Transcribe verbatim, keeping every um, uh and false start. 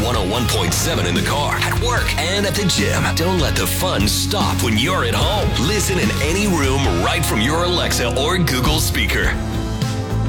one oh one point seven in the car, at work, and at the gym. Don't let the fun stop when you're at home. Listen in any room right from your Alexa or Google speaker.